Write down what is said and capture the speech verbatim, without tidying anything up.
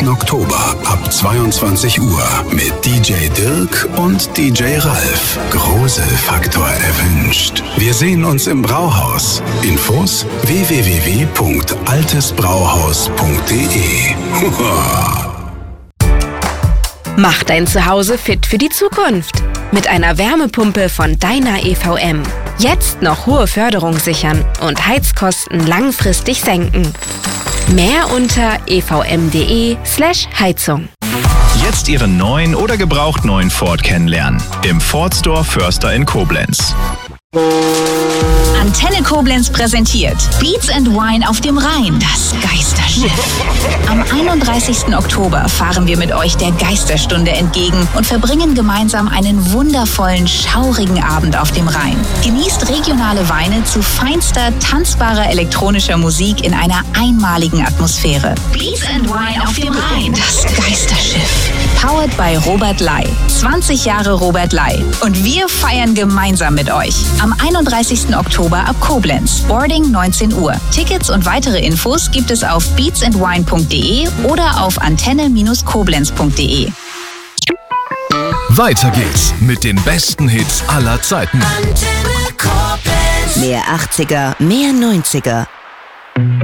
fünften Oktober ab zweiundzwanzig Uhr mit D J Dirk und D J Ralf. Gruselfaktor erwünscht. Wir sehen uns im Brauhaus. Infos w w w punkt altes brauhaus punkt d e. Mach dein Zuhause fit für die Zukunft. Mit einer Wärmepumpe von Dyna E V M. Jetzt noch hohe Förderung sichern und Heizkosten langfristig senken. Mehr unter evm.de slash Heizung. Jetzt Ihren neuen oder gebraucht neuen Ford kennenlernen. Im Ford Store Förster in Koblenz. Antenne Koblenz präsentiert Beats and Wine auf dem Rhein, das Geisterschiff. Am einunddreißigsten Oktober fahren wir mit euch der Geisterstunde entgegen und verbringen gemeinsam einen wundervollen, schaurigen Abend auf dem Rhein. Genießt regionale Weine zu feinster, tanzbarer elektronischer Musik in einer einmaligen Atmosphäre. Beats and Wine auf dem Rhein, das Geisterschiff. Powered by Robert Ley. zwanzig Jahre Robert Ley. Und wir feiern gemeinsam mit euch. Am einunddreißigsten Oktober ab Koblenz. Boarding neunzehn Uhr. Tickets und weitere Infos gibt es auf beats and wine punkt d e oder auf antenne koblenz punkt d e. Weiter geht's mit den besten Hits aller Zeiten. Mehr achtziger, mehr neunziger.